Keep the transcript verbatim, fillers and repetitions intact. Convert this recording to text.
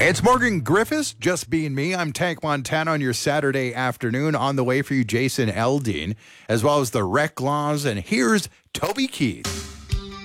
It's Morgan Griffiths, just being me. I'm Tank Montana on your Saturday afternoon. On the way for you, Jason Aldean, as well as the Rec Laws. And here's Toby Keith.